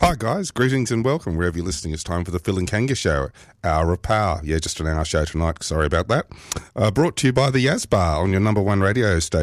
Hi guys, greetings and welcome wherever you're listening. It's time for the Phil and Kanga Show, Hour of Power. Yeah, just an hour show tonight, sorry about that. Brought to you by the Yazbar on your number one radio station.